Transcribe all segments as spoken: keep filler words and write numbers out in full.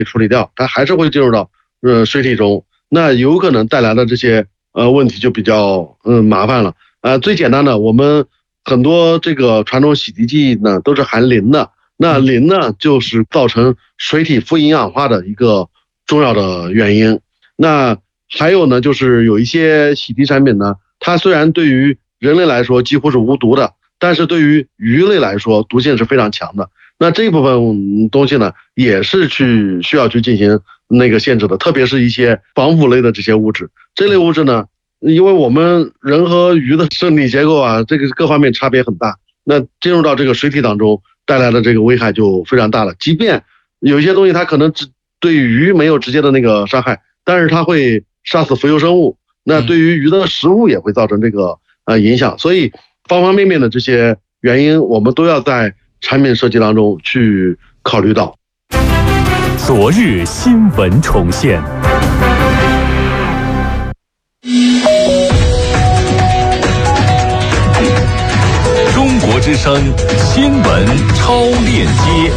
处理掉，它还是会进入到呃水体中，那有可能带来的这些呃问题就比较嗯麻烦了。呃，最简单的，我们很多这个传统洗涤剂呢都是含磷的，那磷呢就是造成水体富营养化的一个重要的原因。那还有呢，就是有一些洗涤产品呢，它虽然对于人类来说几乎是无毒的，但是对于鱼类来说毒性是非常强的。那这一部分东西呢，也是去需要去进行那个限制的，特别是一些防腐类的这些物质。这类物质呢，因为我们人和鱼的生理结构啊，这个各方面差别很大，那进入到这个水体当中带来的这个危害就非常大了。即便有一些东西它可能只对鱼没有直接的那个伤害，但是它会杀死浮游生物，那对于鱼的食物也会造成这个呃影响。所以方方面面的这些原因，我们都要在产品设计当中去考虑到。 昨日新闻重现。中国之声新闻超链接。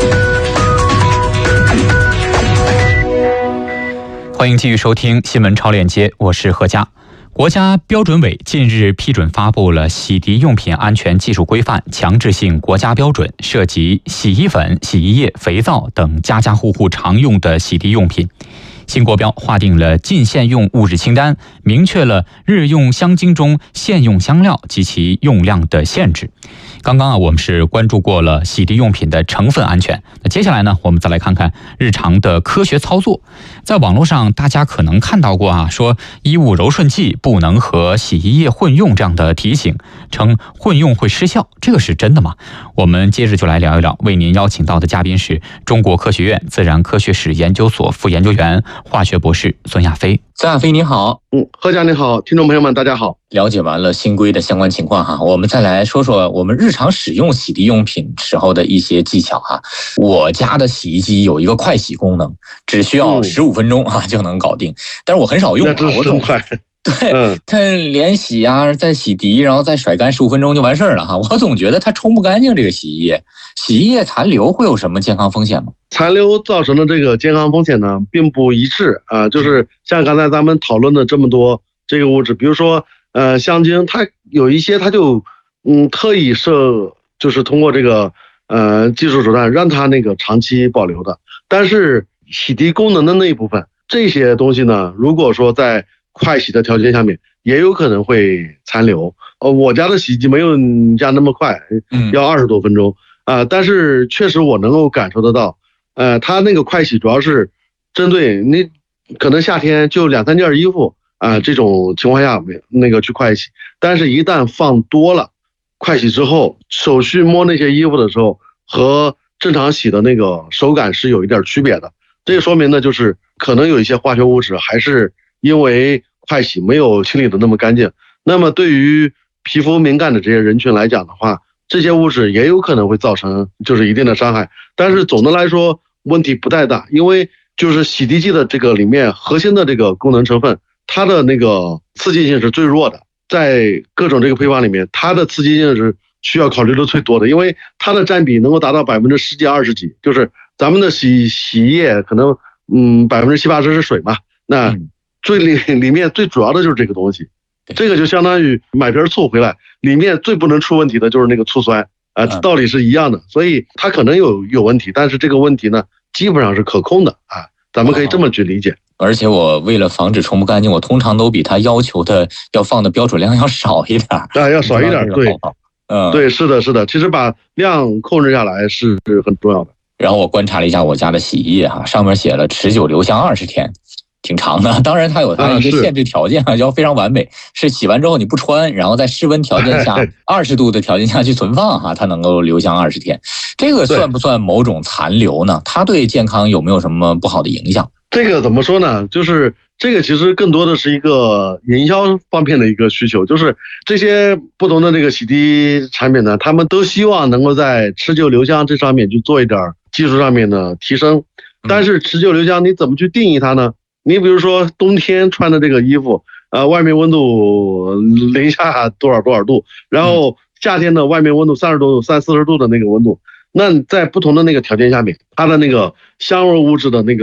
欢迎继续收听新闻超链接，我是何佳。国家标准委近日批准发布了洗涤用品安全技术规范强制性国家标准，涉及洗衣粉、洗衣液、肥皂等家家户户常用的洗涤用品。新国标划定了禁限用物质清单，明确了日用香精中限用香料及其用量的限制。刚刚啊，我们是关注过了洗涤用品的成分安全。那接下来呢，我们再来看看日常的科学操作。在网络上，大家可能看到过啊，说衣物柔顺剂不能和洗衣液混用这样的提醒，称混用会失效，这个是真的吗？我们接着就来聊一聊。为您邀请到的嘉宾是中国科学院自然科学史研究所副研究员、化学博士孙亚飞。 孙亚飞你好。 嗯，何家你好，听众朋友们大家好。 了解完了新规的相关情况哈，我们再来说说我们日常使用洗涤用品时候的一些技巧哈。我家的洗衣机有一个快洗功能，只需要十五分钟啊、嗯、就能搞定，但是我很少用啊，我总快。 对，嗯、它连洗啊，再洗涤，然后再甩干十五分钟就完事儿了哈。我总觉得它冲不干净这个洗衣液，洗衣液残留会有什么健康风险吗？ 残留造成的这个健康风险呢，并不一致啊、呃。就是像刚才咱们讨论的这么多这个物质，比如说呃香精，它有一些它就嗯特意设，就是通过这个呃技术手段让它那个长期保留的。但是洗涤功能的那一部分这些东西呢，如果说在快洗的条件下面，也有可能会残留。呃，我家的洗衣机没有你家那么快，要二十多分钟啊、呃。但是确实我能够感受得到，呃，它那个快洗主要是针对你可能夏天就两三件衣服啊、呃、这种情况下那个去快洗，但是一旦放多了，快洗之后手去摸那些衣服的时候和正常洗的那个手感是有一点区别的。这个说明呢，就是可能有一些化学物质还是因为快洗没有清理的那么干净。那么对于皮肤敏感的这些人群来讲的话，这些物质也有可能会造成就是一定的伤害，但是总的来说问题不太大，因为就是洗涤剂的这个里面核心的这个功能成分，它的那个刺激性是最弱的，在各种这个配方里面，它的刺激性是需要考虑的最多的，因为它的占比能够达到百分之十几二十几，就是咱们的洗洗衣液可能嗯百分之七八十是水嘛，那最里里面最主要的就是这个东西，这个就相当于买瓶醋回来，里面最不能出问题的就是那个醋酸啊、呃，道理是一样的，所以它可能有有问题，但是这个问题呢，基本上是可控的啊，咱们可以这么去理解。 而且我为了防止冲不干净，我通常都比它要求的要放的标准量要少一点啊， 要少一点，对，嗯，对，是的，是的，其实把量控制下来是很重要的。 然后我观察了一下我家的洗衣液哈，上面写了持久留香二十天。挺长的，当然它有它一个限制条件啊，要非常完美，是洗完之后你不穿，然后在室温条件下二十度的条件下去存放哈，它能够留香二十天。这个算不算某种残留呢？它对健康有没有什么不好的影响？ 这个怎么说呢？就是这个其实更多的是一个营销方面的一个需求，就是这些不同的这个洗涤产品呢，他们都希望能够在持久留香这上面去做一点技术上面的提升。但是持久留香你怎么去定义它呢？你比如说冬天穿的这个衣服，呃，外面温度零下多少多少度，然后夏天的外面温度三十多度、三四十度的那个温度，那在不同的那个条件下面，它的那个香味物质的那个